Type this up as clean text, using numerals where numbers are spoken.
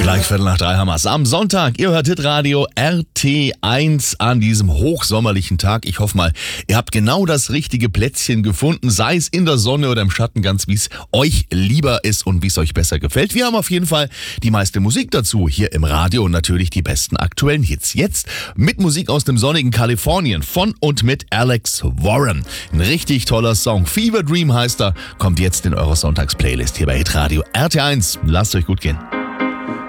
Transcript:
Gleich 2:45 haben wir's. Am Sonntag, ihr hört Hitradio RT1 an diesem hochsommerlichen Tag. Ich hoffe mal, ihr habt genau das richtige Plätzchen gefunden, sei es in der Sonne oder im Schatten, ganz wie es euch lieber ist und wie es euch besser gefällt. Wir haben auf jeden Fall die meiste Musik dazu hier im Radio und natürlich die besten aktuellen Hits. Jetzt mit Musik aus dem sonnigen Kalifornien von und mit Alex Warren. Ein richtig toller Song. Fever Dream heißt er, kommt jetzt in eurer Sonntags-Playlist hier bei Hitradio RT1. Lasst euch gut gehen.